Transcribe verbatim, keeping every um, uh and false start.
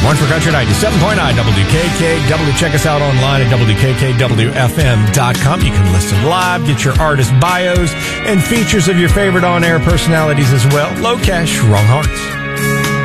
One for Country ninety-seven point nine W K K W. Check us out online at W K K W F M dot com. You can listen live, get your artist bios, and features of your favorite on-air personalities as well. Low Cash, Wrong Hearts.